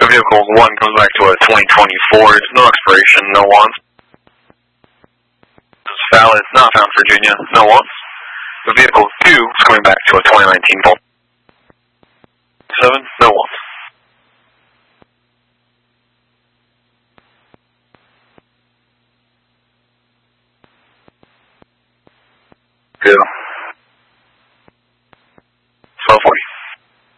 vehicle 1 comes back to a 2024. It's no expiration, no wants. It's valid, not found Virginia, no wants. The vehicle 2 is coming back to a 2019 Volt.